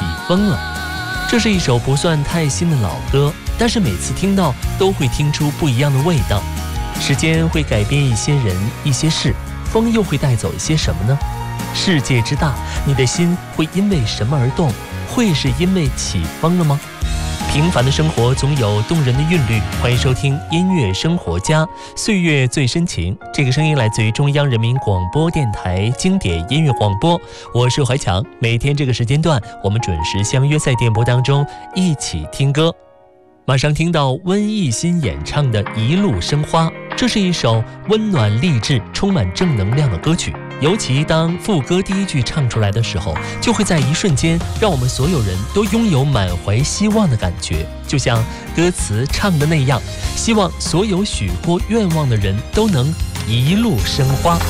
起风了。这是一首不算太新的老歌，但是每次听到都会听出不一样的味道。时间会改变一些人一些事，风又会带走一些什么呢？世界之大，你的心会因为什么而动？会是因为起风了吗？平凡的生活总有动人的韵律，欢迎收听音乐生活家，岁月最深情。这个声音来自于中央人民广播电台经典音乐广播，我是怀强。每天这个时间段，我们准时相约在电波当中一起听歌。马上听到温艺兴演唱的《一路生花》，这是一首温暖励志、充满正能量的歌曲。尤其当副歌第一句唱出来的时候，就会在一瞬间让我们所有人都拥有满怀希望的感觉，就像歌词唱的那样，希望所有许过愿望的人都能一路生花。